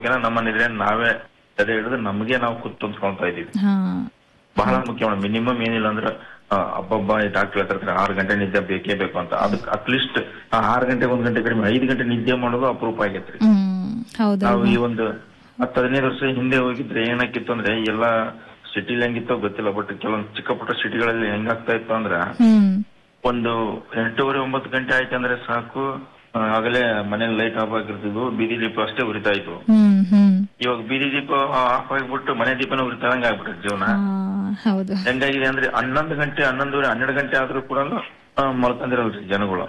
ನಮ್ಮ ನಿದ್ರೆ ನಾವೇ ತಡೆ ಹಿಡಿದು ನಮಗೆ ನಾವು ಕುತ್ತೊಂದ್ಕೊಳ್ತಾ ಇದೀವಿ. ಹಾ ಬಹಳ ಮುಖ್ಯ ಮೇಡಮ್. ಮಿನಿಮಮ್ ಏನಿಲ್ಲ ಅಂದ್ರೆ ಹಬ್ಬಬ್ಬ ಡಾಕ್ಟರ್ ಹೇಳ್ತಾರೆ 6 ಗಂಟೆ ನಿದ್ದೆ ಬೇಕೇ ಬೇಕು ಅಂತ. ಅದಕ್ಕೆ ಅಟ್ಲೀಸ್ಟ್ 6 ಗಂಟೆ 1 ಗಂಟೆ ಕಡಿಮೆ 5 ಗಂಟೆ ನಿದ್ದೆ ಮಾಡೋದು ಅಪರೂಪ ಆಗೈತ್ರಿ. ನಾವು ಈ ಒಂದು 10-15 ವರ್ಷ ಹಿಂದೆ ಹೋಗಿದ್ರೆ ಏನಾಕಿತ್ತು ಅಂದ್ರೆ ಎಲ್ಲಾ ಸಿಟಿಲಿ ಹೆಂಗಿತ್ತೋ ಗೊತ್ತಿಲ್ಲ, ಬಟ್ ಕೆಲವೊಂದು ಚಿಕ್ಕ ಪುಟ್ಟ ಸಿಟಿಗಳಲ್ಲಿ ಹೆಂಗಾಗ್ತಾ ಇತ್ತು ಅಂದ್ರೆ ಒಂದು 8:30-9 ಗಂಟೆ ಆಯ್ತು ಅಂದ್ರೆ ಸಾಕು, ಆಗಲೇ ಮನೇಲಿ ಲೈಟ್ ಆಫ್ ಆಗಿರ್ತಿದ್ವು, ಬೀದಿ ದೀಪ ಅಷ್ಟೇ ಉರಿತಾ ಇದ್ವು. ಇವಾಗ ಬೀದಿ ದೀಪ ಆಫ್ ಆಗಿಬಿಟ್ಟು ಮನೆ ದೀಪನ ಉರಿತಾದಂಗ ಆಗ್ಬಿಟ್ಟೆ ಜೀವನ. ಹೆಂಗಾಗಿದೆ ಅಂದ್ರೆ 11 ಗಂಟೆ 11:30 12 ಗಂಟೆ ಆದ್ರೂ ಕೂಡ ಮಲ್ಕೊಂಡಿರಲ್ರಿ ಜನಗಳು.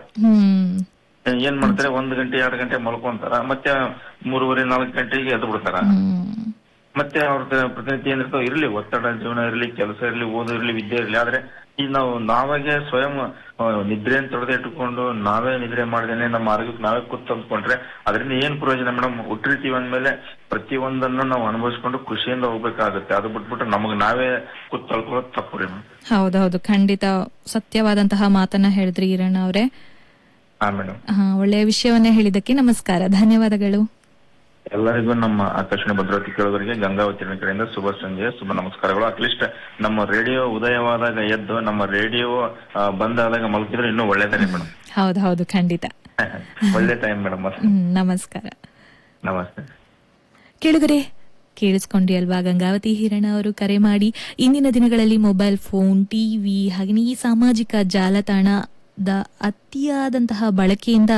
ಏನ್ ಮಾಡ್ತಾರೆ, 1 ಗಂಟೆ 2 ಗಂಟೆ ಮಲ್ಕೊಂತಾರ, ಮತ್ತೆ 3:30-4 ಗಂಟೆಗೆ ಎದ್ದು ಬಿಡ್ತಾರ. ಮತ್ತೆ ಅವ್ರ ಪ್ರತಿನಿತ್ಯ ಏನಿರ್ತಾವ ಇರ್ಲಿ, ಒತ್ತಡ ಜೀವನ ಇರ್ಲಿ, ಕೆಲಸ ಇರ್ಲಿ, ಓದು ಇರ್ಲಿ, ವಿದ್ಯೆ ಇರ್ಲಿ, ಆದ್ರೆ ಈಗ ನಾವು ನಾವಾಗೆ ಸ್ವಯಂ ನಿದ್ರೆ ತೊಡೆದೇ ಇಟ್ಟುಕೊಂಡು ನಾವೇ ನಿದ್ರೆ ಮಾಡ್ದೇನೆ ನಮ್ಮ ಆರೋಗ್ಯಕ್ಕೆ ನಾವೇ ಕೂತ್ಕೊಂಡ್ರೆ ಅದರಿಂದ ಏನ್ ಪ್ರಯೋಜನ ಮೇಡಮ್? ಹುಟ್ಟಿರ್ತೀವಿ ಅಂದ್ಮೇಲೆ ಪ್ರತಿಯೊಂದನ್ನು ನಾವು ಅನುಭವಿಸ್ಕೊಂಡು ಖುಷಿಯಿಂದ ಹೋಗ್ಬೇಕಾಗುತ್ತೆ. ಅದು ಬಿಟ್ಬಿಟ್ಟು ನಮಗ್ ನಾವೇ ಕೂತ್ಕೊಳ್ಕೊಳ್ಳೋದು ತಪ್ಪು ರೀ. ಹೌದೌದು, ಖಂಡಿತ ಸತ್ಯವಾದಂತಹ ಮಾತನ್ನ ಹೇಳಿದ್ರಿ ಈರಣ್ಣ ಅವರೇ. ಹಾ ಮೇಡಮ್, ಒಳ್ಳೆಯ ವಿಷಯವನ್ನ ಹೇಳಿದ್ದಕ್ಕೆ ನಮಸ್ಕಾರ, ಧನ್ಯವಾದಗಳು. ಎಲ್ಲರಿಗೂ ನಮ್ಮ ಆಕಾಶವಾಣಿ ಭದ್ರಾವತಿ ಕೇಳೋದರಿಗೆ ಗಂಗಾವತಿ ಕಡೆಯಿಂದ ಶುಭ ಸಂಜೆ, ಶುಭ ನಮಸ್ಕಾರಗಳು. ಅಟ್ಲೀಸ್ಟ್ ನಮ್ಮ ರೇಡಿಯೋ ಉದಯವಾದಾಗ ಎದ್ದು ನಮ್ಮ ರೇಡಿಯೋ ಬಂದಾದಾಗ ಮಲಗಿದ್ರೆ ಇನ್ನೂ ಒಳ್ಳೇದಾರೆ ಮೇಡಮ್. ಹೌದು, ಖಂಡಿತ ಒಳ್ಳೆ ಟೈಮ್ ಮೇಡಮ್. ನಮಸ್ಕಾರ. ನಮಸ್ತೆ. ಕೇಳಿದರೆ ಕೇಳಿಸ್ಕೊಂಡ್ರಿ ಅಲ್ವಾ, ಗಂಗಾವತಿ ಹಿರಣ್ಣ ಅವರು ಕರೆ ಮಾಡಿ ಇಂದಿನ ದಿನಗಳಲ್ಲಿ ಮೊಬೈಲ್ ಫೋನ್, ಟಿವಿ ಹಾಗೆ ಈ ಸಾಮಾಜಿಕ ಜಾಲತಾಣದ ಅತಿಯಾದಂತಹ ಬಳಕೆಯಿಂದ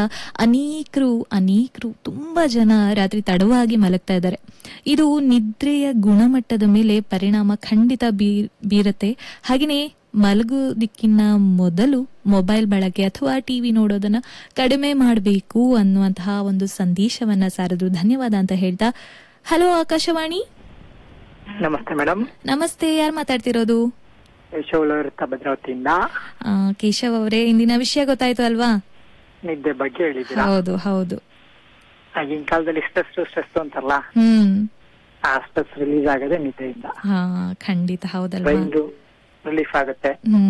ಅನೇಕರು ತುಂಬಾ ಜನ ರಾತ್ರಿ ತಡವಾಗಿ ಮಲಗ್ತಾ ಇದ್ದಾರೆ. ಇದು ನಿದ್ರೆಯ ಗುಣಮಟ್ಟದ ಮೇಲೆ ಪರಿಣಾಮ ಖಂಡಿತ ಬೀರತ್ತೆ. ಹಾಗೆಯೇ ಮಲಗೋದಿಕ್ಕಿನ್ನ ಮೊದಲು ಮೊಬೈಲ್ ಬಳಕೆ ಅಥವಾ ಟಿವಿ ನೋಡೋದನ್ನ ಕಡಿಮೆ ಮಾಡಬೇಕು ಅನ್ನುವಂತಹ ಒಂದು ಸಂದೇಶವನ್ನ ಸಾರಿದ್ರು. ಧನ್ಯವಾದ ಅಂತ ಹೇಳ್ತಾ, ಹಲೋ ಆಕಾಶವಾಣಿ. ನಮಸ್ತೆ ಮೇಡಮ್. ನಮಸ್ತೆ, ಯಾರು ಮಾತಾಡ್ತಿರೋದು? ಭದ್ರಾವತಿಯಿಂದ. ಕೇಶವ್ ಅವರೇ, ಇಂದಿನ ವಿಷಯ ಗೊತ್ತಾಯ್ತು ಅಲ್ವಾ? ನಿದ್ದೆ ಬಗ್ಗೆ ಹೇಳಿದ್ದೀರಾ? ಹೌದು. ಆಗಿನ ಕಾಲದಲ್ಲಿ ಸ್ಟ್ರೆಸ್ ಅಂತಾರಲ್ಲ, ಆ ಸ್ಟ್ರೆಸ್ ರಿಲೀಸ್ ಆಗದೆ ನಿದ್ದೆಯಿಂದ. ಖಂಡಿತ ಹೌದಲ್ವಾ? ಮೈಂಡ್ ರಿಲೀಫ್ ಆಗುತ್ತೆ,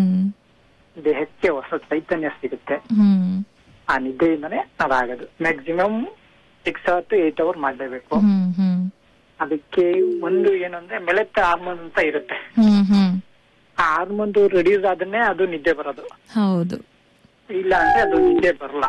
ದೇಹಕ್ಕೆ ಹೊಸ ಚೈತನ್ಯ ಸಿಗುತ್ತೆ. ಆ ನಿದ್ದೆಯಿಂದನೇ ಅದಾಗದು. ಮ್ಯಾಕ್ಸಿಮಮ್ 6 to 8 hours ಮಾಡ್ಲೇಬೇಕು. ಅದಕ್ಕೆ ಒಂದು ಏನಂದ್ರೆ ಮೆಲೆತ್ತ ಹಾರ್ಮೋನ್ ಅಂತ ಇರುತ್ತೆ. ಆ ಹಾರ್ಮೋನ್ ರಿಡ್ಯೂಸ್ ಆದನ್ನೇ ಅದು ನಿದ್ದೆ ಬರೋದು. ಹೌದು, ಇಲ್ಲ ಅಂದ್ರೆ ಅದು ನಿದ್ದೆ ಬರಲ್ಲ.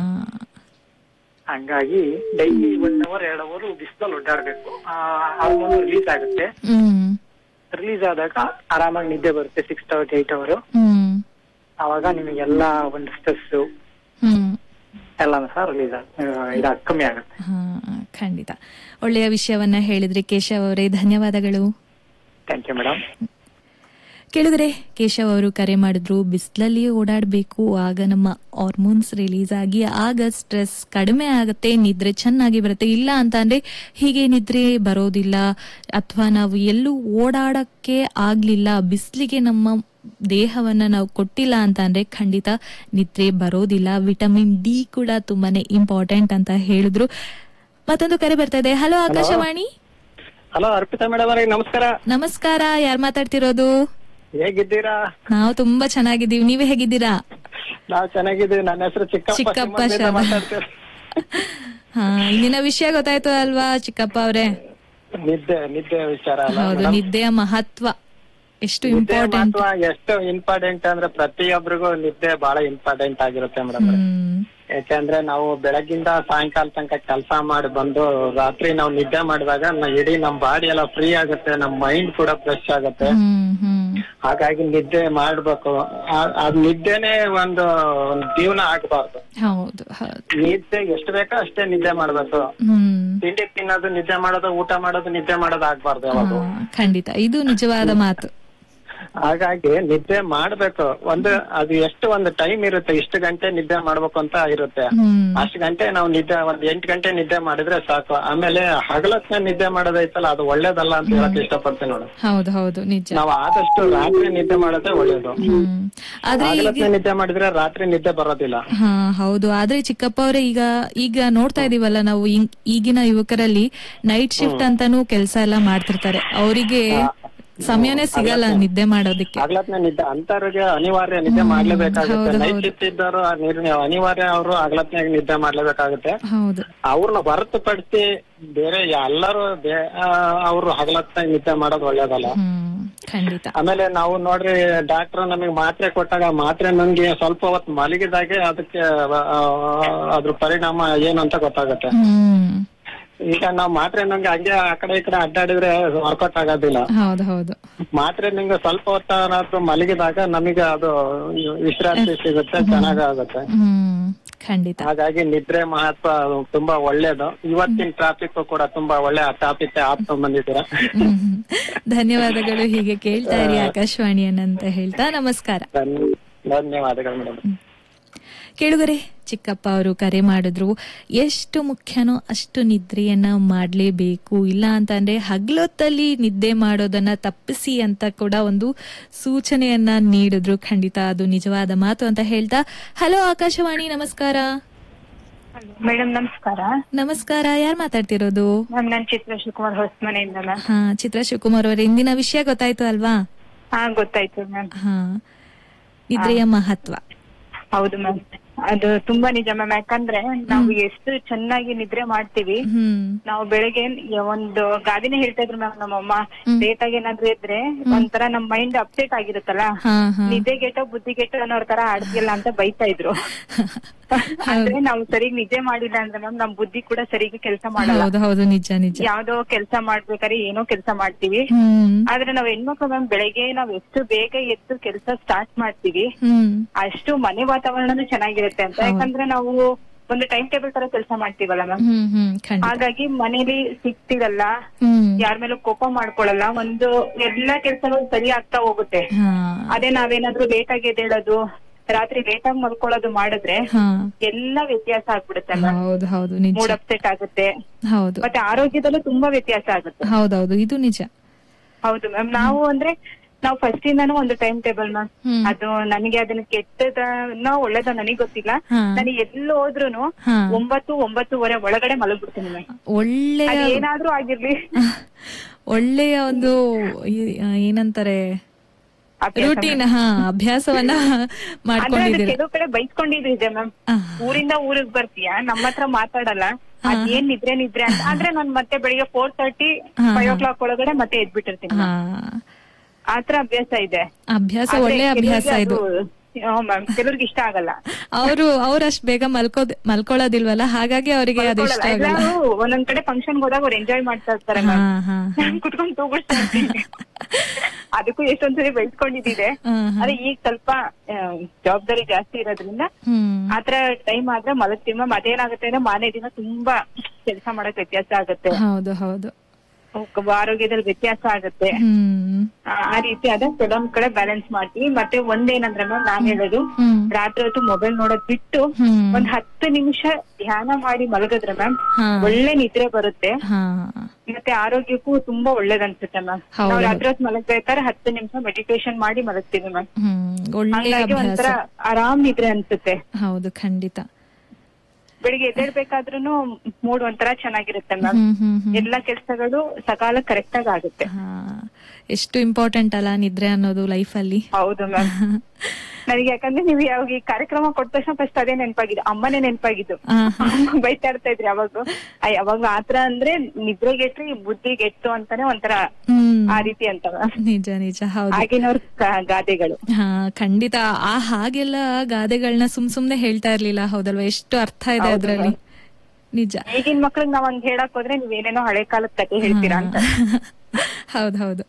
ಹಂಗಾಗಿ ಡೈಲಿ 1 hour 2 hour ಬಿಸಿಲಲ್ಲಿ ಓಡಾಡ್ಬೇಕು. ಹಾರ್ಮೋನ್ ರಿಲೀಸ್ ಆಗುತ್ತೆ. ರಿಲೀಸ್ ಆದಾಗ ಆರಾಮಾಗಿ ನಿದ್ದೆ ಬರುತ್ತೆ 6 to 8 hours. ಅವಾಗ ನಿಮಗೆಲ್ಲಾ ಒಂದು ಸ್ಟ್ರೆಸ್ ಎಲ್ಲಾನು ಸಹ ರಿಲೀಸ್ ಕಮ್ಮಿ ಆಗುತ್ತೆ. ಖಂಡಿತ ಒಳ್ಳೆಯ ವಿಷಯವನ್ನ ಹೇಳಿದ್ರಿ ಕೇಶವ್ ಅವರೇ, ಧನ್ಯವಾದಗಳು. Thank you madam. ಕೇಳಿದ್ರೆ ಕೇಶವ್ ಅವರು ಕರೆ ಮಾಡಿದ್ರು, ಬಿಸಿಲಲ್ಲಿ ಓಡಾಡಬೇಕು, ಆಗ ನಮ್ಮ ಹಾರ್ಮೋನ್ಸ್ ರಿಲೀಸ್ ಆಗಿ ಆಗ ಸ್ಟ್ರೆಸ್ ಕಡಿಮೆ ಆಗುತ್ತೆ, ನಿದ್ರೆ ಚೆನ್ನಾಗಿ ಬರುತ್ತೆ. ಇಲ್ಲ ಅಂತ ಅಂದ್ರೆ ಹೀಗೆ ನಿದ್ರೆ ಬರೋದಿಲ್ಲ ಅಥವಾ ನಾವು ಎಲ್ಲೂ ಓಡಾಡಕ್ಕೆ ಆಗ್ಲಿಲ್ಲ, ಬಿಸಿಲಿಗೆ ನಮ್ಮ ದೇಹವನ್ನ ನಾವು ಕೊಟ್ಟಿಲ್ಲ ಅಂತ ಅಂದ್ರೆ ಖಂಡಿತ ನಿದ್ರೆ ಬರೋದಿಲ್ಲ. ವಿಟಮಿನ್ ಡಿ ಕೂಡ ತುಂಬಾನೇ ಇಂಪಾರ್ಟೆಂಟ್ ಅಂತ ಹೇಳಿದ್ರು. ಮತ್ತೊಂದು ಕರೆ ಬರ್ತಾ ಇದೆ. Hello Akashvani. Hello Arpita madam ಅವರೇ, ನಮಸ್ಕಾರ. ನಮಸ್ಕಾರ, ಯಾರು ಮಾತಾಡ್ತಿರೋದು? ಹೇಗಿದ್ದೀರಾ? ನಾವು ತುಂಬಾ ಚೆನ್ನಾಗಿದ್ದೀವಿ, ನೀವೇ ಹೇಗಿದ್ದೀರಾ? ನಾವು ಚೆನ್ನಾಗಿದ್ದೀವಿ. ನನ್ನ ಹೆಸರು ಚಿಕ್ಕಪ್ಪ ಶರ್ಮಾ. ಇಂದಿನ ವಿಷಯ ಗೊತ್ತಾಯ್ತು ಅಲ್ವಾ ಚಿಕ್ಕಪ್ಪ ಅವ್ರೆ? ನಿದ್ದೆ ವಿಚಾರ. ಹೌದು, ನಿದ್ದೆಯ ಮಹತ್ವ ಎಷ್ಟು ಇಂಪಾರ್ಟೆಂಟ್ ಅಂದ್ರೆ ಪ್ರತಿಯೊಬ್ಬರಿಗೂ ನಿದ್ದೆ ಬಹಳ ಇಂಪಾರ್ಟೆಂಟ್ ಆಗಿರುತ್ತೆ ಮೇಡಮ್. ಯಾಕಂದ್ರೆ ನಾವು ಬೆಳಗ್ಗಿಂದ ಸಾಯಂಕಾಲ ತನಕ ಕೆಲಸ ಮಾಡಿ ಬಂದು ರಾತ್ರಿ ನಾವು ನಿದ್ದೆ ಮಾಡಿದಾಗ ಇಡೀ ನಮ್ ಬಾಡಿ ಎಲ್ಲ ಫ್ರೀ ಆಗುತ್ತೆ, ನಮ್ ಮೈಂಡ್ ಕೂಡ ಫ್ರೆಶ್ ಆಗುತ್ತೆ. ಹಾಗಾಗಿ ನಿದ್ದೆ ಮಾಡ್ಬೇಕು. ಅದ್ ನಿದ್ದೆನೆ ಒಂದು ಜೀವನ ಆಗ್ಬಾರ್ದು. ನಿದ್ದೆ ಎಷ್ಟು ಬೇಕೋ ಅಷ್ಟೇ ನಿದ್ದೆ ಮಾಡ್ಬೇಕು. ತಿಂಡಿ ತಿನ್ನೋದು ನಿದ್ದೆ ಮಾಡೋದು, ಊಟ ಮಾಡೋದು ನಿದ್ದೆ ಮಾಡೋದು ಆಗ್ಬಾರ್ದು ಯಾವಾಗ. ಖಂಡಿತ ಇದು ನಿಜವಾದ ಮಾತು. ಹಾಗಾಗಿ ನಿದ್ದೆ ಮಾಡ್ಬೇಕು. ಅದು ಎಷ್ಟು ಒಂದು ಟೈಮ್ ಇರುತ್ತೆ, ಇಷ್ಟು ಗಂಟೆ ನಿದ್ದೆ ಮಾಡ್ಬೇಕು ಅಂತ ಇರುತ್ತೆ. ಅಷ್ಟು ಗಂಟೆ ನಾವು ನಿದ್ದೆ 8 ಗಂಟೆ ನಿದ್ದೆ ಮಾಡಿದ್ರೆ ಸಾಕು. ಆಮೇಲೆ ಹಗಲತ್ನ ನಿದ್ದೆ ಮಾಡೋದೈತಲ್ಲ, ಅದು ಒಳ್ಳೇದಲ್ಲ ಅಂತ ಹೇಳಕ್ ಇಷ್ಟಪಡ್ತೀನಿ ನೋಡಿ. ಹೌದು, ನಿಜ. ನಾವು ಆದಷ್ಟು ರಾತ್ರಿ ನಿದ್ದೆ ಮಾಡೋದೇ ಒಳ್ಳೇದು. ಹಗಲತ್ನ ನಿದ್ದೆ ಮಾಡಿದ್ರೆ ರಾತ್ರಿ ನಿದ್ದೆ ಬರೋದಿಲ್ಲ. ಹೌದು. ಆದ್ರೆ ಚಿಕ್ಕಪ್ಪ ಅವರೇ, ಈಗ ನೋಡ್ತಾ ಇದೀವಲ್ಲ ನಾವು, ಈಗಿನ ಯುವಕರಲ್ಲಿ ನೈಟ್ ಶಿಫ್ಟ್ ಅಂತಾನು ಕೆಲಸ ಎಲ್ಲ ಮಾಡ್ತಿರ್ತಾರೆ. ಅವರಿಗೆ ಸಮಯನೇ ಸಿಗಲ್ಲ ನಿದ್ದೆ ಮಾಡೋದಕ್ಕೆ. ಆಗ್ಲತ್ನ ನಿದ್ದೆ ಅಂತವ್ರಿಗೆ ಅನಿವಾರ್ಯ ನಿದ್ದೆ ಮಾಡ್ಲೇಬೇಕಾಗುತ್ತೆ. ನೈಟ್ ಶಿಫ್ಟ್ ಇದ್ದವರು ಅನಿವಾರ್ಯ ಅವರು ಆಗ್ಲತ್ನಾಗ ನಿದ್ದೆ ಮಾಡ್ಲೇಬೇಕಾಗುತ್ತೆ. ಹೌದು. ಅವ್ರನ್ನ ಹೊರತುಪಡಿಸಿ ಬೇರೆ ಎಲ್ಲರೂ ಅವ್ರು ಹಗಲತ್ನಾಗ ನಿದ್ದೆ ಮಾಡೋದು ಒಳ್ಳೇದಲ್ಲ. ಖಂಡಿತ. ಆಮೇಲೆ ನಾವು ನೋಡ್ರಿ ಡಾಕ್ಟರ್ ನಮಗೆ ಮಾತ್ರೆ ಕೊಟ್ಟಾಗ ಮಾತ್ರೆ ನಮ್ಗೆ ಸ್ವಲ್ಪ ಹೊತ್ತು ಮಲಗಿದಾಗೆ ಅದಕ್ಕೆ ಅದ್ರ ಪರಿಣಾಮ ಏನು ಅಂತ ಗೊತ್ತಾಗುತ್ತೆ. ಈಗ ನಾವ್ ಮಾತ್ರೆ ನಂಗೆ ಹಂಗೆ ಆ ಕಡೆ ಈ ಕಡೆ ಅಡ್ಡಾಡಿದ್ರೆ ವರ್ಕೌಟ್ ಆಗೋದಿಲ್ಲ. ಮಾತ್ರೆ ನಿಂಗೆ ಸ್ವಲ್ಪ ಹೊತ್ತಾದ್ರೂ ಮಲಗಿದಾಗ ನಮಗೆ ಅದು ವಿಶ್ರಾಂತಿ ಸಿಗುತ್ತೆ, ಚೆನ್ನಾಗಾಗುತ್ತೆ. ಖಂಡಿತ. ಹಾಗಾಗಿ ನಿದ್ರೆ ಮಹತ್ವ ತುಂಬಾ ಒಳ್ಳೇದು. ಇವತ್ತಿನ ಟ್ರಾಫಿಕ್ ಕೂಡ ತುಂಬಾ ಒಳ್ಳೆ ಟಾಪಿಕ್ ಆಪ್ಕೊಂಡ್ ಬಂದಿದ್ದೀರಾ. ಧನ್ಯವಾದಗಳು. ಹೀಗೆ ಕೇಳ್ತಾ ಇರಿ ಆಕಾಶವಾಣಿಯನ್ನಂತ ಹೇಳ್ತಾ ನಮಸ್ಕಾರ. ಧನ್ಯವಾದಗಳು ಮೇಡಮ್. ಕೇಳುಗರೆ, ಚಿಕ್ಕಪ್ಪ ಅವರು ಕರೆ ಮಾಡಿದ್ರು. ಎಷ್ಟು ಮುಖ್ಯನೋ ಅಷ್ಟು ನಿದ್ರೆಯನ್ನ ಮಾಡ್ಲೇಬೇಕು. ಇಲ್ಲ ಅಂತಂದ್ರೆ ಹಗ್ಲೊತ್ತಲ್ಲಿ ನಿದ್ದೆ ಮಾಡೋದನ್ನ ತಪ್ಪಿಸಿ ಅಂತ ಕೂಡ ಒಂದು ಸೂಚನೆಯನ್ನ ನೀಡಿದ್ರು. ಖಂಡಿತ ಅದು ನಿಜವಾದ ಮಾತು ಅಂತ ಹೇಳ್ತಾ, ಹಲೋ ಆಕಾಶವಾಣಿ, ನಮಸ್ಕಾರ. ಮೇಡಮ್ ನಮಸ್ಕಾರ. ನಮಸ್ಕಾರ, ಯಾರು ಮಾತಾಡ್ತಿರೋದು? ನಾನು ಚಿತ್ರ ಶಿವಕುಮಾರ್ ಹೊಸಮನೆಯಿಂದ. ಹಾ, ಚಿತ್ರ ಶಿವಕುಮಾರ್ ಅವರ ಇಂದಿನ ವಿಷಯ ಗೊತ್ತಾಯ್ತು ಅಲ್ವಾ? ಹಾ, ಗೊತ್ತಾಯ್ತು ಮ್ಯಾಮ್. ಹಾ, ನಿದ್ರೆಯ ಮಹತ್ವ. ಹೌದು ಮ್ಯಾಮ್, ಅದು ತುಂಬಾ ನಿಜ ಮ್ಯಾಮ್. ಯಾಕಂದ್ರೆ ನಾವು ಎಷ್ಟು ಚೆನ್ನಾಗಿ ನಿದ್ರೆ ಮಾಡ್ತೀವಿ. ನಾವು ಬೆಳಗ್ಗೆ ಒಂದು ಗಾದಿನೇ ಹೇಳ್ತಾ ಇದ್ರು ಮ್ಯಾಮ್ ನಮ್ಮಮ್ಮ, ಲೇಟ್ ಆಗಿ ಏನಾದ್ರು ಇದ್ರೆ ಒಂಥರ ನಮ್ ಮೈಂಡ್ ಅಪ್ಸೆಟ್ ಆಗಿರುತ್ತಲ್ಲ, ನಿದ್ದೆಗೆಟ್ಟೋ ಬುದ್ಧಿಗೆಟ್ಟೋ ಅನ್ನೋರ್ ತರ ಆಡ್ತಿಲ್ಲ ಅಂತ ಬೈತಾ ಇದ್ರು. ಅಂದ್ರೆ ನಾವು ಸರಿಗ್ ನಿದ್ದೆ ಮಾಡಿಲ್ಲ ಅಂದ್ರೆ ಮ್ಯಾಮ್ ನಮ್ ಬುದ್ಧಿ ಕೂಡ ಸರಿಗೆ ಕೆಲಸ ಮಾಡಲ್ಲ. ಯಾವ್ದೋ ಕೆಲಸ ಮಾಡ್ಬೇಕಾದ್ರೆ ಏನೋ ಕೆಲಸ ಮಾಡ್ತೀವಿ. ಆದ್ರೆ ನಾವ್ ಹೆಣ್ಮಕ್ಳು ಮ್ಯಾಮ್ ಬೆಳಗ್ಗೆ ನಾವ್ ಎಷ್ಟು ಬೇಗ ಎದ್ದು ಕೆಲಸ ಸ್ಟಾರ್ಟ್ ಮಾಡ್ತೀವಿ, ಅಷ್ಟು ಮನೆ ವಾತಾವರಣನೂ ಚೆನ್ನಾಗಿರುತ್ತೆ ಅಂತ. ಯಾಕಂದ್ರೆ ನಾವು ಒಂದು ಟೈಮ್ ಟೇಬಲ್ ತರ ಕೆಲಸ ಮಾಡ್ತೀವಲ್ಲ ಮ್ಯಾಮ್. ಹಾಗಾಗಿ ಮನೇಲಿ ಸಿಕ್ತಿರಲ್ಲ, ಯಾರ ಮೇಲೂ ಕೋಪ ಮಾಡ್ಕೊಳಲ್ಲ, ಒಂದು ಎಲ್ಲಾ ಕೆಲ್ಸಗಳು ಸರಿ ಆಗ್ತಾ ಹೋಗುತ್ತೆ. ಅದೇ ನಾವೇನಾದ್ರೂ ಲೇಟ್ ಆಗಿ ಎದ್ದೇಳೋದು, ರಾತ್ರಿ ಲೇಟ್ ಆಗಿ ಮಲ್ಕೊಳ್ಳೋದು ಮಾಡಿದ್ರೆ ಎಲ್ಲಾ ವ್ಯತ್ಯಾಸ ಆಗ್ಬಿಡುತ್ತೆ. ಮೂಡ್ ಅಪ್ಸೆಟ್ ಆಗುತ್ತೆ, ಮತ್ತೆ ಆರೋಗ್ಯದಲ್ಲೂ ತುಂಬಾ ವ್ಯತ್ಯಾಸ ಆಗುತ್ತೆ. ಹೌದೌದು, ಇದು ನಿಜ. ಹೌದು ಮ್ಯಾಮ್. ನಾವು ಅಂದ್ರೆ ನಾವು ಫಸ್ಟ್ ಇಂದಾನು ಒಂದು ಟೈಮ್ ಟೇಬಲ್ ಮ್ಯಾಮ್. ಅದು ನನಗೆ ಅದನ್ನ ಕೆಟ್ಟದನ್ನ ಒಳ್ಳೇದ ನನಗ್ ಗೊತ್ತಿಲ್ಲ. ನನಗೆ ಎಲ್ಲಿ ಹೋದ್ರುನು 9-9:30 ಒಳಗಡೆ ಮಲಗ್ಬಿಡ್ತೀನಿ ಮ್ಯಾಮ್. ಒಳ್ಳೆ ಏನಾದ್ರೂ ಆಗಿರ್ಲಿ, ಒಳ್ಳೆಯ ಒಂದು ಏನಂತಾರೆ ರೂಟೀನ್, ಅಭ್ಯಾಸವನ್ನ ಮಾಡ್ಕೊಂಡಿದ್ದೀರಿ. ಕೆಲವು ಕಡೆ ಬೈಸ್ಕೊಂಡಿದ್ದೆ ಮ್ಯಾಮ್. ಊರಿಂದ ಊರಿಗೆ ಬರ್ತೀಯಾ, ನಮ್ಮ ಹತ್ರ ಮಾತಾಡಲ್ಲ, ಅದೇನ್ ನಿದ್ರೆ ಅಂತ. ಆದ್ರೆ ನಾನ್ ಮತ್ತೆ ಬೆಳಿಗ್ಗೆ 4:30, 5 o'clock ಒಳಗಡೆ ಮತ್ತೆ ಎದ್ಬಿಟ್ಟಿರ್ತೀನಿ. ಆತರ ಅಭ್ಯಾಸ ಇದೆ. ಅಭ್ಯಾಸ ಒಳ್ಳೆ ಅಭ್ಯಾಸ ಇದು. ಮ್ಯಾಮ್ ಕೆಲವ್ರಿಗೆ ಇಷ್ಟ ಆಗಲ್ಲ. ಅವ್ರಷ್ಟು ಬೇಗ ಮಲ್ಕೊಳ್ಳೋದಿಲ್ವಲ್ಲ, ಹಾಗಾಗಿ ಅವರಿಗೆ ಅದು ಇಷ್ಟ ಆಗಲ್ಲ. ಒಂದೊಂದ್ ಕಡೆ ಫಂಕ್ಷನ್ ಹೋದಾಗ ಅವ್ರು ಎಂಜಾಯ್ ಮಾಡ್ತಾ ಇರ್ತಾರೆ ಮ್ಯಾಮ್. ಕುತ್ಕೊಂಡು ತೂಗಿಸ್ತಾ ಇರ್ತೀನಿ. ಅದಕ್ಕೂ ಎಷ್ಟೊಂದ್ಸರಿ ಬೆಳ್ಸ್ಕೊಂಡಿದ್ದಿದೆ. ಅದೇ ಈಗ ಸ್ವಲ್ಪ ಜವಾಬ್ದಾರಿ ಜಾಸ್ತಿ ಇರೋದ್ರಿಂದ ಆತರ ಟೈಮ್ ಆದ್ರೆ ಮಲಗ್ತೀವಿ ಮ್ಯಾಮ್. ಅದೇನಾಗುತ್ತೆ ಅಂದ್ರೆ ಮಾರನೇ ದಿನ ತುಂಬಾ ಕೆಲಸ ಮಾಡಕ್ ವ್ಯತ್ಯಾಸ ಆಗುತ್ತೆ. ಹೌದು, ಆರೋಗ್ಯದಲ್ಲಿ ವ್ಯತ್ಯಾಸ ಆಗುತ್ತೆ. ಆ ರೀತಿ ಅದ ಕೆಲವೊಂದ್ ಕಡೆ ಬ್ಯಾಲೆನ್ಸ್ ಮಾಡ್ತೀವಿ. ಮತ್ತೆ ಒಂದೇನಂದ್ರೆ ಮ್ಯಾಮ್ ನಾನ್ ಹೇಳೋದು, ರಾತ್ರಿ ಹೊತ್ತು ಮೊಬೈಲ್ ನೋಡೋದ್ ಬಿಟ್ಟು ಒಂದ್ 10 ನಿಮಿಷ ಧ್ಯಾನ ಮಾಡಿ ಮಲಗಿದ್ರೆ ಮ್ಯಾಮ್ ಒಳ್ಳೆ ನಿದ್ರೆ ಬರುತ್ತೆ. ಮತ್ತೆ ಆರೋಗ್ಯಕ್ಕೂ ತುಂಬಾ ಒಳ್ಳೇದನ್ಸುತ್ತೆ ಮ್ಯಾಮ್. ನಾವು ರಾತ್ರಿ ಹೊತ್ತು ಮಲಗ್ಬೇಕಾದ್ರೆ 10 ನಿಮಿಷ ಮೆಡಿಟೇಷನ್ ಮಾಡಿ ಮಲಗ್ತೀವಿ ಮ್ಯಾಮ್. ಹಾಗಾಗಿ ಒಂಥರ ಆರಾಮ್ ನಿದ್ರೆ ಅನ್ಸುತ್ತೆ. ಹೌದು, ಖಂಡಿತ. ಬೆಳಿಗ್ಗೆ ಎದ್ದೇಳ್ಬೇಕಾದ್ರೂ ಮೂಡ್ ಒಂಥರ ಚೆನ್ನಾಗಿರುತ್ತೆ ಮ್ಯಾಮ್. ಎಲ್ಲಾ ಕೆಲಸಗಳು ಸಕಾಲ ಕರೆಕ್ಟ್ ಆಗಿ ಆಗುತ್ತೆ. ಎಷ್ಟು ಇಂಪಾರ್ಟೆಂಟ್ ಅಲ್ಲ ನಿದ್ರೆ ಅನ್ನೋದು ಲೈಫ್ ಅಲ್ಲಿ. ಹೌದು ಮ್ಯಾಮ್. ನನಗೆ ಯಾಕಂದ್ರೆ ನೀವು ಯಾವಾಗ ಈ ಕಾರ್ಯಕ್ರಮ ಕೊಟ್ಟ ತಕ್ಷಣ ಫಸ್ಟ್ ಅದೇ ನೆನಪಾಗಿದ್ದು, ಅಮ್ಮನೇ ನೆನಪಾಗಿದ್ದು. ಬೈತಾ ಇರ್ತಾ ಇದ್ರಿ ಯಾವಾಗ ಆತರ ಅಂದ್ರೆ ನಿದ್ರೆಗೆಟ್ರಿ ಬುದ್ಧಿಗೆಟ್ಟು ಅಂತಾನೆ ಒಂಥರ ಆ ರೀತಿ ಅಂತ. ನಿಜ. ಹೌದು, ಆಗಿನವ್ರ ಗಾದೆಗಳು. ಖಂಡಿತ. ಹಾಗೆಲ್ಲ ಗಾದೆಗಳನ್ನ ಸುಮ್ನೆ ಹೇಳ್ತಾ ಇರ್ಲಿಲ್ಲ, ಹೌದಲ್ವಾ? ಎಷ್ಟು ಅರ್ಥ ಇದೆ ಅದ್ರಲ್ಲಿ. ನಿಜ. ಈಗಿನ ಮಕ್ಳಿಗೆ ನಾವ್ ಹಂಗ್ ಹೇಳಕ್ ಹೋದ್ರೆ ನೀವೇನೇನೋ ಹಳೆ ಕಾಲದ ಕಥೆ ಹೇಳ್ತೀರಾ ಅಂತ. ಹೌದು.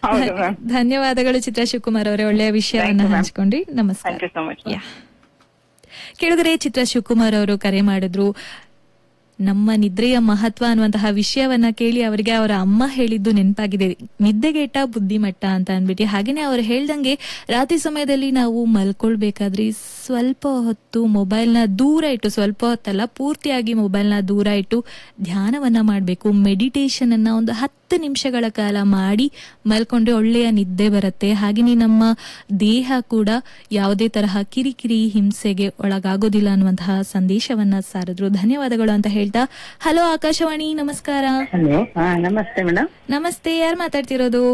ಧನ್ಯವಾದಗಳು ಚಿತ್ರ ಶಿವಕುಮಾರ್ ಅವರೇ, ಒಳ್ಳೆಯ ವಿಷಯವನ್ನ ಹಂಚ್ಕೊಂಡ್ರಿ. ನಮಸ್ಕಾರ. ಕೇಳಿದರೆ ಚಿತ್ರ ಶಿವಕುಮಾರ್ ಅವರು ಕರೆ ಮಾಡಿದ್ರು. ನಮ್ಮ ನಿದ್ರೆಯ ಮಹತ್ವ ಅನ್ನುವಂತಹ ವಿಷಯವನ್ನ ಕೇಳಿ ಅವರಿಗೆ ಅವರ ಅಮ್ಮ ಹೇಳಿದ್ದು ನೆನಪಾಗಿದೆ. ನಿದ್ದೆಗೆಟ್ಟ ಬುದ್ಧಿಮಟ್ಟ ಅಂತ ಅಂದ್ಬಿಟ್ಟು. ಹಾಗೇನೆ ಅವ್ರು ಹೇಳ್ದಂಗೆ ರಾತ್ರಿ ಸಮಯದಲ್ಲಿ ನಾವು ಮಲ್ಕೊಳ್ಬೇಕಾದ್ರೆ ಸ್ವಲ್ಪ ಹೊತ್ತು ಮೊಬೈಲ್ನ ದೂರ ಇಟ್ಟು, ಸ್ವಲ್ಪ ಹೊತ್ತಲ್ಲ ಪೂರ್ತಿಯಾಗಿ ಮೊಬೈಲ್ನ ದೂರ ಇಟ್ಟು ಧ್ಯಾನವನ್ನ ಮಾಡಬೇಕು. ಮೆಡಿಟೇಷನ್ ಅನ್ನ ಒಂದು 10 ನಿಮಿಷಗಳ ಕಾಲ ಮಾಡಿ ಮಲ್ಕೊಂಡ್ರೆ ಒಳ್ಳೆಯ ನಿದ್ದೆ ಬರುತ್ತೆ. ಹಾಗೆಯೇ ನಮ್ಮ ದೇಹ ಕೂಡ ಯಾವುದೇ ತರಹ ಕಿರಿಕಿರಿ ಹಿಂಸೆಗೆ ಒಳಗಾಗೋದಿಲ್ಲ ಅನ್ನುವಂತಹ ಸಂದೇಶವನ್ನ ಸಾರಿದ್ರು. ಧನ್ಯವಾದಗಳು ಅಂತ ಹೇಳ್ತಾ, ಹಲೋ ಆಕಾಶವಾಣಿ, ನಮಸ್ಕಾರ. ನಮಸ್ತೆ ಮೇಡಮ್. ನಮಸ್ತೆ, ಯಾರು ಮಾತಾಡ್ತಿರೋದು?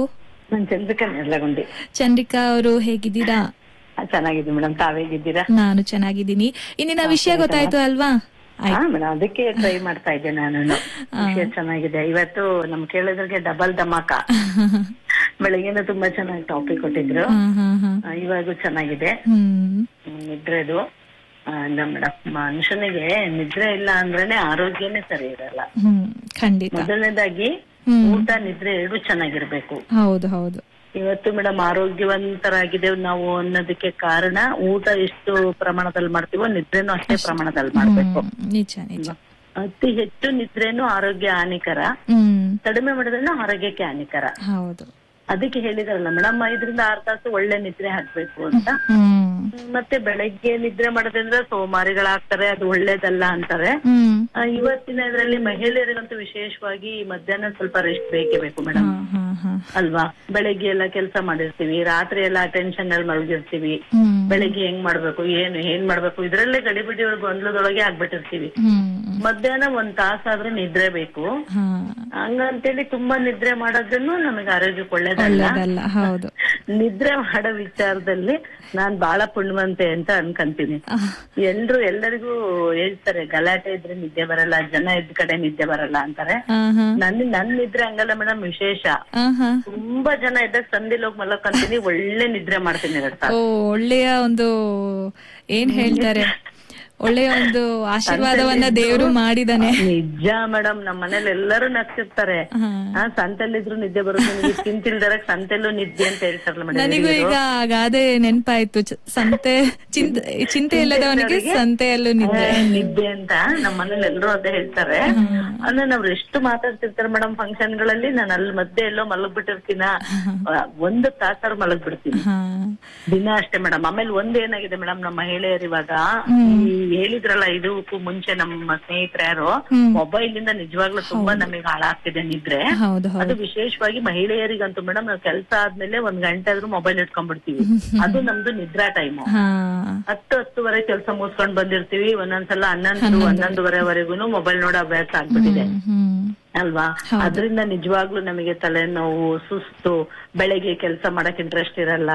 ನಾನ್ ಚಂದ್ರಿಕಾ ನೆರಳಗುಂಡಿ. ಚಂದ್ರಿಕಾ ಅವರು ಹೇಗಿದ್ದೀರಾ? ಚೆನ್ನಾಗಿದ್ದೀನಿ ಮೇಡಮ್, ತಾವೇಗಿದ್ದೀರಾ? ನಾನು ಚೆನ್ನಾಗಿದ್ದೀನಿ. ಇಂದಿನ ವಿಷಯ ಗೊತ್ತಾಯ್ತು ಅಲ್ವಾ? ಹಾ ಮೇಡಮ್, ಅದಕ್ಕೆ ಟ್ರೈ ಮಾಡ್ತಾ ಇದ್ದೆ ನಾನು. ವಿಷಯ ಚೆನ್ನಾಗಿದೆ. ಇವತ್ತು ನಮ್ ಕೇಳಿದ್ರಿಗೆ ಡಬಲ್ ಧಮಾಕ. ಬೆಳಗ್ಗೆನ ತುಂಬಾ ಚೆನ್ನಾಗಿ ಟಾಪಿಕ್ ಕೊಟ್ಟಿದ್ರು, ಇವಾಗೂ ಚೆನ್ನಾಗಿದೆ. ನಿದ್ರೆದು ಮೇಡಮ್, ಮನುಷ್ಯನಿಗೆ ನಿದ್ರೆ ಇಲ್ಲ ಅಂದ್ರೇನೆ ಆರೋಗ್ಯನೇ ಸರಿ ಇರಲ್ಲ. ಮೊದಲನೇದಾಗಿ ಊಟ ನಿದ್ರೆ ಎರಡು ಚೆನ್ನಾಗಿರ್ಬೇಕು. ಹೌದು ಹೌದು. ಇವತ್ತು ಮೇಡಮ್ ಆರೋಗ್ಯವಂತರಾಗಿದ್ದೇವೆ ನಾವು ಅನ್ನೋದಕ್ಕೆ ಕಾರಣ ಊಟ ಎಷ್ಟು ಪ್ರಮಾಣದಲ್ಲಿ ಮಾಡ್ತೀವೋ ನಿದ್ರೆನೂ ಅಷ್ಟೇ ಪ್ರಮಾಣದಲ್ಲಿ ಮಾಡ್ಬೇಕು. ನಿಜ ನಿಜ. ಅತಿ ಹೆಚ್ಚು ನಿದ್ರೆನೂ ಆರೋಗ್ಯ ಹಾನಿಕರ, ಕಡಿಮೆ ಮಾಡಿದ್ರೂ ಆರೋಗ್ಯಕ್ಕೆ ಹಾನಿಕರ. ಹೌದು. ಅದಕ್ಕೆ ಹೇಳಿದಾರಲ್ಲ ಮೇಡಮ್, 5 ರಿಂದ 6 ತಾಸು ಒಳ್ಳೆ ನಿದ್ರೆ ಹಾಕ್ಬೇಕು ಅಂತ. ಮತ್ತೆ ಬೆಳಗ್ಗೆ ನಿದ್ರೆ ಮಾಡೋದ್ರಿಂದ ಸೋಮಾರಿಗಳಾಗ್ತಾರೆ, ಅದು ಒಳ್ಳೇದಲ್ಲ ಅಂತಾರೆ. ಇವತ್ತಿನ ಇದರಲ್ಲಿ ಮಹಿಳೆಯರಿಗಂತೂ ವಿಶೇಷವಾಗಿ ಮಧ್ಯಾಹ್ನ ಸ್ವಲ್ಪ ರೆಸ್ಟ್ ಬೇಕೇ ಬೇಕು ಮೇಡಮ್, ಅಲ್ವಾ? ಬೆಳಗ್ಗೆ ಎಲ್ಲ ಕೆಲಸ ಮಾಡಿರ್ತೀವಿ, ರಾತ್ರಿ ಎಲ್ಲ ಟೆನ್ಷನ್ ಅಲ್ಲಿ ಮಲಗಿರ್ತೀವಿ. ಬೆಳಗ್ಗೆ ಹೆಂಗ್ ಮಾಡ್ಬೇಕು, ಏನ್ ಮಾಡ್ಬೇಕು ಇದ್ರಲ್ಲೇ ಗಡಿಬಿಡಿ ಗೊಂದಲದೊಳಗೆ ಆಗ್ಬಿಟ್ಟಿರ್ತೀವಿ. ಮಧ್ಯಾಹ್ನ 1 ತಾಸಾದ್ರೂ ನಿದ್ರೆ ಬೇಕು. ಹಂಗಂತೇಳಿ ತುಂಬಾ ನಿದ್ರೆ ಮಾಡೋದನ್ನು ನಮಗೆ ಆರೋಗ್ಯಕ್ಕೆ ಒಳ್ಳೇದಲ್ಲ. ಹೌದು. ನಿದ್ರೆ ಮಾಡೋ ವಿಚಾರದಲ್ಲಿ ನಾನ್ ಬಹಳ ಪುಣ್ಯವಂತೆ ಅಂತ ಅನ್ಕಂತೀನಿ. ಎಲ್ಲರಿಗೂ ಹೇಳ್ತಾರೆ ಗಲಾಟೆ ಇದ್ರೆ ನಿದ್ದೆ ಬರಲ್ಲ, ಜನ ಇದ್ದ ಕಡೆ ನಿದ್ದೆ ಬರಲ್ಲ ಅಂತಾರೆ. ನನ್ ನಿದ್ರೆ ಹಂಗಲ್ಲ ಮೇಡಮ್, ವಿಶೇಷ. ತುಂಬಾ ಜನ ಇದ್ದಾಗ ಸಂದಿಲ್ ಹೋಗಿ ಮಲಕ್ಕಂತೀನಿ, ಒಳ್ಳೆ ನಿದ್ರೆ ಮಾಡ್ತೀನಿ. ಒಳ್ಳೆಯ ಒಂದು ಏನ್ ಹೇಳ್ತಾರೆ, ಒಳ್ಳೆಯ ಒಂದು ಆಶೀರ್ವಾದವನ್ನ ದೇವರು ಮಾಡಿದಾನೆ. ನಿಜ ಮೇಡಮ್, ನಮ್ ಮನೇಲಿ ಎಲ್ಲರೂ ನಗ್ತಿರ್ತಾರೆ. ಸಂತೆಲ್ಲಿದ್ರು ನಿದ್ದೆ ಬರುತ್ತೆ, ಚಿಂತಿಲ್ದಾರ ಸಂತೆಲ್ಲೂ ನಿದ್ದೆ ಅಂತ ಹೇಳ್ತಾರಲ್ಲ ಮೇಡಮ್. ನನಗೂ ಈಗ ಗಾದೆ ನೆನ್ಪಾಯ್ತು, ಚಿಂತೆ ಇಲ್ಲದವನಿಗೆ ಸಂತೆಯಲ್ಲೂ ನಿದ್ದೆ ಅಂತ ನಮ್ ಮನೇಲಿ ಎಲ್ಲರೂ ಅದೇ ಹೇಳ್ತಾರೆ. ಅಂದ್ರೆ ನಾವ್ ಎಷ್ಟು ಮಾತಾಡ್ತಿರ್ತಾರೆ ಮೇಡಮ್ ಫಂಕ್ಷನ್ ಗಳಲ್ಲಿ, ನಾನು ಅಲ್ಲಿ ಮಧ್ಯೆ ಎಲ್ಲೋ ಮಲಗ್ಬಿಟ್ಟಿರ್ತೀನ, 1 ತಾಸಾರು ಮಲಗ್ಬಿಡ್ತೀನಿ ದಿನ ಅಷ್ಟೇ ಮೇಡಮ್. ಆಮೇಲೆ ಏನಾಗಿದೆ ಮೇಡಮ್, ನಮ್ಮ ಮಹಿಳೆಯರು ಇವಾಗ ಹೇಳಿದ್ರಲ್ಲ ಇದಕ್ಕೂ ಮುಂಚೆ ನಮ್ಮ ಸ್ನೇಹಿತರ ಯಾರು, ಮೊಬೈಲ್ ಇಂದ ನಿಜವಾಗ್ಲೂ ತುಂಬಾ ನಮಗೆ ಹಾಳಾಗ್ತಿದೆ ನಿದ್ರೆ. ಅದು ವಿಶೇಷವಾಗಿ ಮಹಿಳೆಯರಿಗಂತೂ ಮೇಡಮ್, ನಾವು ಕೆಲಸ ಆದ್ಮೇಲೆ 1 ಗಂಟೆ ಆದ್ರೂ ಮೊಬೈಲ್ ಇಟ್ಕೊಂಡ್ಬಿಡ್ತೀವಿ. ಅದು ನಮ್ದು ನಿದ್ರಾ ಟೈಮು. 10-10:30 ಕೆಲಸ ಮುಗಿಸ್ಕೊಂಡ್ ಬಂದಿರ್ತೀವಿ, ಒಂದೊಂದ್ಸಲ 11-11:30ವರೆಗೂ ಮೊಬೈಲ್ ನೋಡೋ ಅಭ್ಯಾಸ ಆಗ್ಬಿಟ್ಟಿದೆ ಅಲ್ವಾ? ಅದ್ರಿಂದ ನಿಜವಾಗ್ಲೂ ನಮಗೆ ತಲೆನೋವು, ಸುಸ್ತು, ಬೆಳಗ್ಗೆ ಕೆಲಸ ಮಾಡಕ್ ಇಂಟ್ರೆಸ್ಟ್ ಇರಲ್ಲ,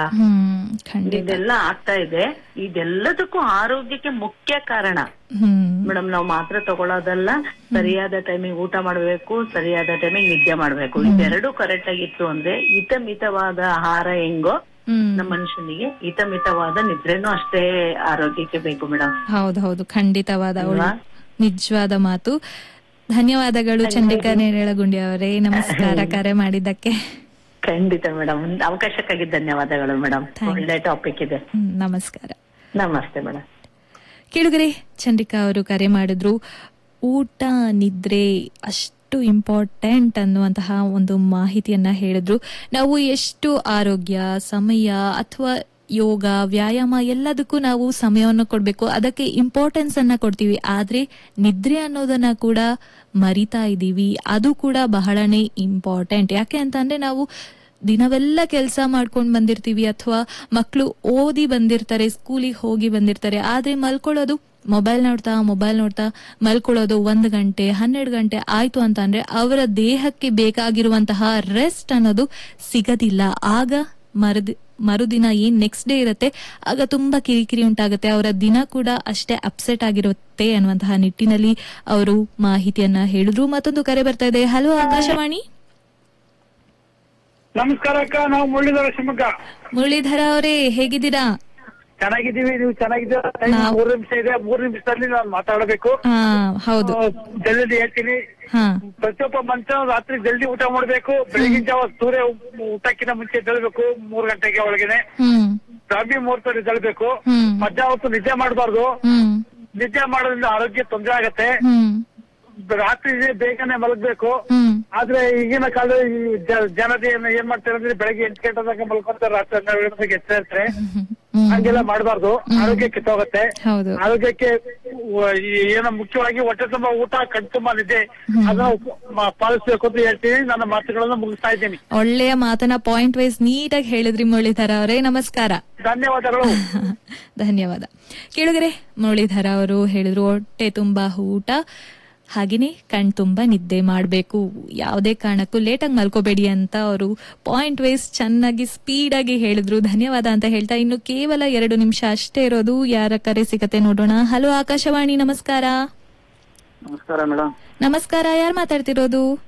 ಇದೆಲ್ಲ ಆಗ್ತಾ ಇದೆ. ಇದೆಲ್ಲದಕ್ಕೂ ಆರೋಗ್ಯಕ್ಕೆ ಮುಖ್ಯ ಕಾರಣ ಮೇಡಮ್. ನಾವು ಮಾತ್ರೆ ತಗೊಳ್ಳೋದಲ್ಲ, ಸರಿಯಾದ ಟೈಮಿಗೆ ಊಟ ಮಾಡ್ಬೇಕು, ಸರಿಯಾದ ಟೈಮಿಗೆ ನಿದ್ದೆ ಮಾಡ್ಬೇಕು. ಇದೆರಡು ಕರೆಕ್ಟ್ ಆಗಿತ್ತು ಅಂದ್ರೆ ಹಿತಮಿತವಾದ ಆಹಾರ ಹೆಂಗೋ ನಮ್ಮ ಮನುಷ್ಯನಿಗೆ ಹಿತಮಿತವಾದ ನಿದ್ರೆನೂ ಅಷ್ಟೇ ಆರೋಗ್ಯಕ್ಕೆ ಬೇಕು ಮೇಡಮ್. ಹೌದು, ಖಂಡಿತವಾದ ನಿಜವಾದ ಮಾತು. ಧನ್ಯವಾದಗಳು ಚಂದ್ರಿಕಾ ನೇರಳಗುಂಡಿ ಅವರೇ, ನಮಸ್ಕಾರ ಕರೆ ಮಾಡಿದ್ದಕ್ಕೆ. ಖಂಡಿತ ಮೇಡಮ್, ಅವಕಾಶಕ್ಕಾಗಿ ಧನ್ಯವಾದಗಳು ಮೇಡಮ್. ಒಳ್ಳೆ ಟಾಪಿಕ್ ಇದೆ. ನಮಸ್ಕಾರ. ನಮಸ್ತೆ ಮೇಡಮ್. ಕೇಳುಗರೆ, ಚಂದ್ರಿಕಾ ಅವರು ಕರೆ ಮಾಡಿದ್ರು. ಊಟ ನಿದ್ರೆ ಅಷ್ಟು ಇಂಪಾರ್ಟೆಂಟ್ ಅನ್ನುವಂತಹ ಒಂದು ಮಾಹಿತಿಯನ್ನ ಹೇಳಿದ್ರು. ನಾವು ಎಷ್ಟು ಆರೋಗ್ಯ, ಸಮಯ ಅಥವಾ ಯೋಗ, ವ್ಯಾಯಾಮ ಎಲ್ಲದಕ್ಕೂ ನಾವು ಸಮಯವನ್ನು ಕೊಡ್ಬೇಕು, ಅದಕ್ಕೆ ಇಂಪಾರ್ಟೆನ್ಸ್ ಅನ್ನ ಕೊಡ್ತೀವಿ. ಆದ್ರೆ ನಿದ್ರೆ ಅನ್ನೋದನ್ನ ಕೂಡ ಮರಿತಾ ಇದ್ದೀವಿ. ಅದು ಕೂಡ ಬಹಳನೇ ಇಂಪಾರ್ಟೆಂಟ್. ಯಾಕೆ ಅಂತಂದ್ರೆ ನಾವು ದಿನವೆಲ್ಲ ಕೆಲಸ ಮಾಡ್ಕೊಂಡು ಬಂದಿರ್ತೀವಿ, ಅಥವಾ ಮಕ್ಕಳು ಓದಿ ಬಂದಿರ್ತಾರೆ, ಸ್ಕೂಲಿಗೆ ಹೋಗಿ ಬಂದಿರ್ತಾರೆ, ಆದ್ರೆ ಮಲ್ಕೊಳ್ಳೋದು ಮೊಬೈಲ್ ನೋಡ್ತಾ ಮಲ್ಕೊಳ್ಳೋದು 1 ಗಂಟೆ 12 ಗಂಟೆ ಆಯ್ತು ಅಂತ ಅಂದ್ರೆ ಅವರ ದೇಹಕ್ಕೆ ಬೇಕಾಗಿರುವಂತಹ ರೆಸ್ಟ್ ಅನ್ನೋದು ಸಿಗದಿಲ್ಲ. ಆಗ ಮರುದಿನ ಏನ್ ನೆಕ್ಸ್ಟ್ ಡೇ ಇರುತ್ತೆ, ಆಗ ತುಂಬಾ ಕಿರಿಕಿರಿ ಉಂಟಾಗುತ್ತೆ, ಅವರ ದಿನ ಕೂಡ ಅಷ್ಟೇ ಅಪ್ಸೆಟ್ ಆಗಿರುತ್ತೆ ಅನ್ನುವಂತಹ ನಿಟ್ಟಿನಲ್ಲಿ ಅವರು ಮಾಹಿತಿಯನ್ನ ಹೇಳಿದ್ರು. ಮತ್ತೊಂದು ಕರೆ ಬರ್ತಾ ಇದೆ. ಹಲೋ ಆಕಾಶವಾಣಿ. ನಮಸ್ಕಾರ ಅಕ್ಕ, ನಾವು ಮುರಳೀಧರ ಶಿವಮೊಗ್ಗ. ಮುರಳೀಧರ ಅವರೇ ಹೇಗಿದ್ದೀರಾ? ಚೆನ್ನಾಗಿದ್ದೀವಿ, ನೀವು ಚೆನ್ನಾಗಿದ್ದೀರಾ? 3 ನಿಮಿಷ ಇದೆ, 3 ನಿಮಿಷದಲ್ಲಿ ನಾನು ಮಾತಾಡಬೇಕು. ಹೌದು, ಜಲ್ದಿ ಹೇಳ್ತೀನಿ. ಪ್ರತಿಯೊಬ್ಬ ಮನುಷ್ಯ ರಾತ್ರಿ ಜಲ್ದಿ ಊಟ ಮಾಡ್ಬೇಕು. ಬೆಳಗಿನ ಜಾವ ಸೂರ್ಯ ಊಟಕ್ಕಿಂತ ಮುಂಚೆ ಎದ್ದೇಳ್ಬೇಕು, 3 ಗಂಟೆಗೆ ಒಳಗೇನೆ. ಬ್ರಾಹ್ಮಿ ಮುಹೂರ್ತದಲ್ಲಿ ಎದ್ದೇಳ್ಬೇಕು. ಮಧ್ಯಾಹ್ನ ಹೊತ್ತು ನಿದ್ದೆ ಮಾಡಬಾರ್ದು. ನಿದ್ದೆ ಮಾಡೋದ್ರಿಂದ ಆರೋಗ್ಯ ತೊಂದರೆ ಆಗತ್ತೆ. ರಾತ್ರಿ ಬೇಗನೆ ಮಲಗ್ಬೇಕು. ಆದ್ರೆ ಈಗಿನ ಕಾಲದಲ್ಲಿ ಜನತೆ ಏನ್ ಮಾಡ್ತಾರೆ ಅಂದ್ರೆ ಬೆಳಗ್ಗೆ 8 ಗಂಟೆ ತನಕ ಮಲ್ಕೊಂತಾರೆ, ರಾತ್ರಿ 12 ಗಂಟೆಗೆ ಎಚ್ಚರ ಇರ್ತಾರೆ. ಹಂಗೆಲ್ಲ ಮಾಡಬಾರ್ದು, ಆರೋಗ್ಯ ಕಿತ್ತೋಗತ್ತೆ. ಆರೋಗ್ಯಕ್ಕೆ ಏನೋ ಮುಖ್ಯವಾಗಿ ಹೊಟ್ಟೆ ತುಂಬಾ ಊಟ, ಕಣ್ ತುಂಬಾ ನಿದ್ದೆ, ಅದನ್ನ ಪಾಲಿಸಬೇಕು ಅಂತ ಹೇಳ್ತೀನಿ. ನನ್ನ ಮಾತುಗಳನ್ನ ಮುಗಿಸ್ತಾ ಇದ್ದೀನಿ. ಒಳ್ಳೆಯ ಮಾತನ್ನ ಪಾಯಿಂಟ್ ವೈಸ್ ನೀಟಾಗಿ ಹೇಳಿದ್ರಿ ಮುರಳೀಧರ ಅವರೇ, ನಮಸ್ಕಾರ. ಧನ್ಯವಾದಗಳು. ಧನ್ಯವಾದ. ಕೇಳಿದ್ರೆ ಮುರಳೀಧರ ಅವರು ಹೇಳಿದ್ರು, ಹೊಟ್ಟೆ ತುಂಬಾ ಊಟ, ಹಾಗೇನೆ ಕಣ್ ತುಂಬಾ ನಿದ್ದೆ ಮಾಡಬೇಕು, ಯಾವುದೇ ಕಾರಣಕ್ಕೂ ಲೇಟಾಗಿ ಮಲ್ಕೋಬೇಡಿ ಅಂತ ಅವರು ಪಾಯಿಂಟ್ ವೈಸ್ ಚೆನ್ನಾಗಿ ಸ್ಪೀಡ್ ಆಗಿ ಹೇಳಿದ್ರು. ಧನ್ಯವಾದ ಅಂತ ಹೇಳ್ತಾ ಇನ್ನು ಕೇವಲ 2 ನಿಮಿಷ ಅಷ್ಟೇ ಇರೋದು. ಯಾರ ಕರೆ ಸಿಗತ್ತೆ ನೋಡೋಣ. ಹಲೋ ಆಕಾಶವಾಣಿ, ನಮಸ್ಕಾರ. ನಮಸ್ಕಾರ ಮೇಡಮ್. ನಮಸ್ಕಾರ, ಯಾರು ಮಾತಾಡ್ತಿರೋದು?